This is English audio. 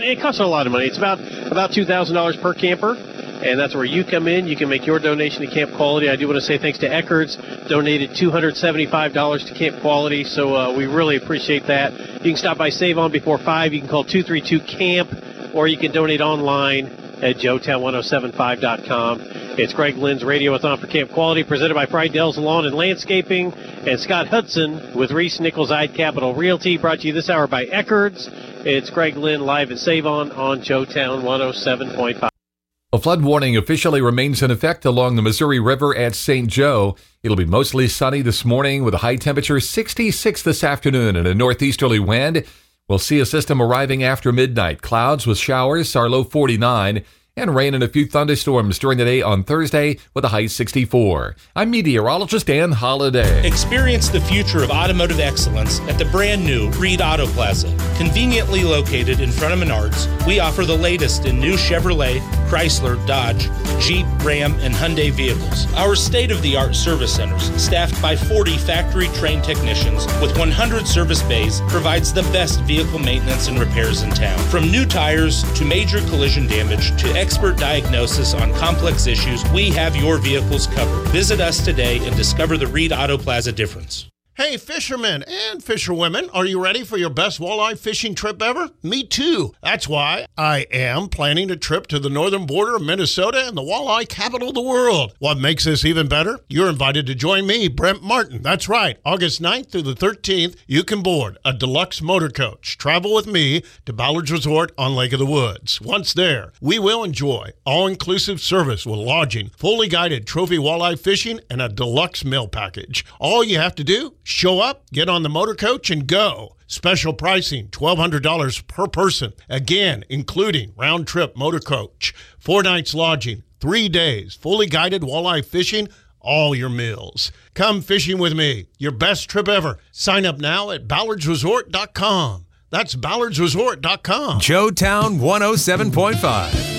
And it costs a lot of money. It's about $2,000 per camper. And that's where you come in. You can make your donation to Camp Quality. I do want to say thanks to Eckerd's, donated $275 to Camp Quality, so we really appreciate that. You can stop by Save On before 5. You can call 232-CAMP, or you can donate online at joetown1075.com. It's Greg Lynn's Radiothon for Camp Quality, presented by Friedell's Lawn and Landscaping, and Scott Hudson with Reese Nichols Ide Capital Realty, brought to you this hour by Eckerd's. It's Greg Lynn live at Save On Joetown 107.5. A flood warning officially remains in effect along the Missouri River at St. Joe. It'll be mostly sunny this morning with a high temperature 66 this afternoon and a northeasterly wind. We'll see a system arriving after midnight. Clouds with showers, our low 49, and rain and a few thunderstorms during the day on Thursday with a high 64. I'm meteorologist Dan Holliday. Experience the future of automotive excellence at the brand new Reed Auto Plaza. Conveniently located in front of Menards, we offer the latest in new Chevrolet, Chrysler, Dodge, Jeep, Ram, and Hyundai vehicles. Our state-of-the-art service centers, staffed by 40 factory-trained technicians with 100 service bays, provides the best vehicle maintenance and repairs in town. From new tires to major collision damage to expert diagnosis on complex issues, we have your vehicles covered. Visit us today and discover the Reed Auto Plaza difference. Hey, fishermen and fisherwomen, are you ready for your best walleye fishing trip ever? Me too. That's why I am planning a trip to the northern border of Minnesota and the walleye capital of the world. What makes this even better? You're invited to join me, Brent Martin. That's right. August 9th through the 13th, you can board a deluxe motor coach. Travel with me to Ballard's Resort on Lake of the Woods. Once there, we will enjoy all-inclusive service with lodging, fully guided trophy walleye fishing, and a deluxe meal package. All you have to do, show up, get on the motor coach, and go. Special pricing, $1,200 per person. Again, including round-trip motor coach, 4 nights lodging, 3 days, fully guided walleye fishing, all your meals. Come fishing with me. Your best trip ever. Sign up now at ballardsresort.com. That's ballardsresort.com. Joetown 107.5.